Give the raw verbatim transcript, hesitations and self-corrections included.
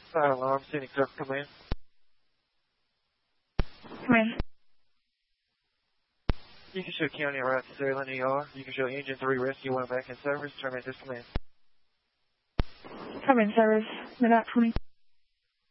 Fire alarm, sending circle command. Command. You can show county route to Sterling E R. You can show engine three rescue one back in service. Terminate this command. Come in service. Minute twenty.